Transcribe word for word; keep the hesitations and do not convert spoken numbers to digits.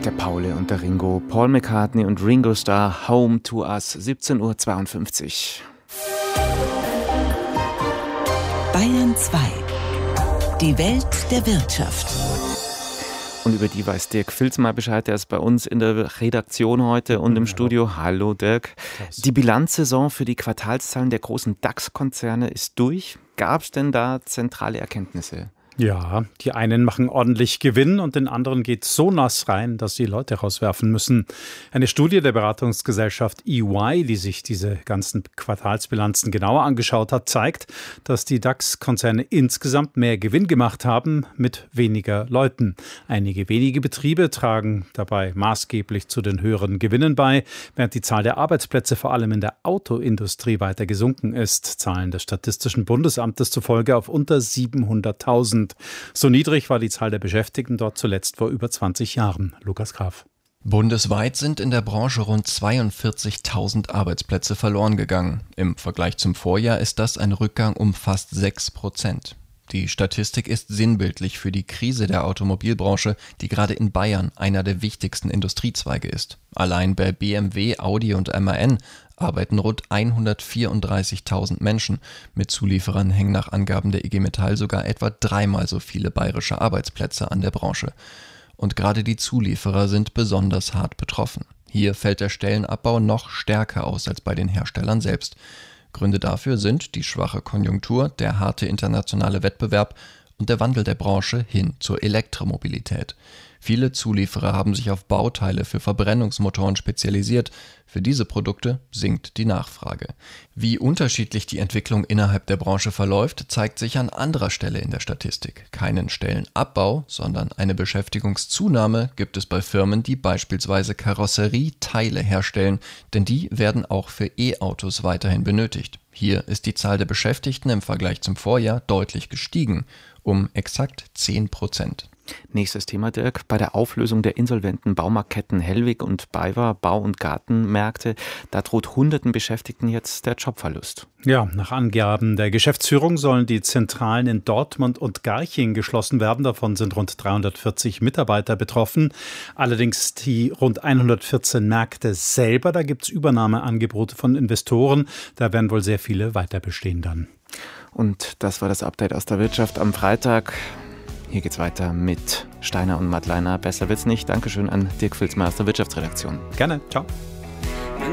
der Paul und der Ringo, Paul McCartney und Ringo Starr, Home to Us, siebzehn Uhr zweiundfünfzig. Bayern zwei. Die Welt der Wirtschaft. Und über die weiß Dirk Filz mal Bescheid. Der ist bei uns in der Redaktion heute und im Studio. Hallo Dirk. Die Bilanzsaison für die Quartalszahlen der großen DAX-Konzerne ist durch. Gab es denn da zentrale Erkenntnisse? Ja, die einen machen ordentlich Gewinn und den anderen geht so nass rein, dass sie Leute rauswerfen müssen. Eine Studie der Beratungsgesellschaft E Y, die sich diese ganzen Quartalsbilanzen genauer angeschaut hat, zeigt, dass die DAX-Konzerne insgesamt mehr Gewinn gemacht haben mit weniger Leuten. Einige wenige Betriebe tragen dabei maßgeblich zu den höheren Gewinnen bei, während die Zahl der Arbeitsplätze vor allem in der Autoindustrie weiter gesunken ist. Zahlen des Statistischen Bundesamtes zufolge auf unter siebenhunderttausend. So niedrig war die Zahl der Beschäftigten dort zuletzt vor über zwanzig Jahren. Lukas Graf. Bundesweit sind in der Branche rund zweiundvierzigtausend Arbeitsplätze verloren gegangen. Im Vergleich zum Vorjahr ist das ein Rückgang um fast sechs Prozent. Die Statistik ist sinnbildlich für die Krise der Automobilbranche, die gerade in Bayern einer der wichtigsten Industriezweige ist. Allein bei B M W, Audi und M A N arbeiten rund hundertvierunddreißigtausend Menschen. Mit Zulieferern hängen nach Angaben der I G Metall sogar etwa dreimal so viele bayerische Arbeitsplätze an der Branche. Und gerade die Zulieferer sind besonders hart betroffen. Hier fällt der Stellenabbau noch stärker aus als bei den Herstellern selbst. Gründe dafür sind die schwache Konjunktur, der harte internationale Wettbewerb und der Wandel der Branche hin zur Elektromobilität. Viele Zulieferer haben sich auf Bauteile für Verbrennungsmotoren spezialisiert. Für diese Produkte sinkt die Nachfrage. Wie unterschiedlich die Entwicklung innerhalb der Branche verläuft, zeigt sich an anderer Stelle in der Statistik. Keinen Stellenabbau, sondern eine Beschäftigungszunahme gibt es bei Firmen, die beispielsweise Karosserieteile herstellen, denn die werden auch für E-Autos weiterhin benötigt. Hier ist die Zahl der Beschäftigten im Vergleich zum Vorjahr deutlich gestiegen, um exakt zehn Prozent. Nächstes Thema, Dirk. Bei der Auflösung der insolventen Baumarktketten Hellwig und BayWa Bau- und Gartenmärkte, da droht hunderten Beschäftigten jetzt der Jobverlust. Ja, nach Angaben der Geschäftsführung sollen die Zentralen in Dortmund und Garching geschlossen werden. Davon sind rund dreihundertvierzig Mitarbeiter betroffen. Allerdings die rund hundertvierzehn Märkte selber, da gibt es Übernahmeangebote von Investoren. Da werden wohl sehr viele weiter bestehen dann. Und das war das Update aus der Wirtschaft am Freitag. Hier geht's weiter mit Steiner und Madleiner. Besser wird's nicht. Dankeschön an Dirk Filzmeier aus der Wirtschaftsredaktion. Gerne. Ciao.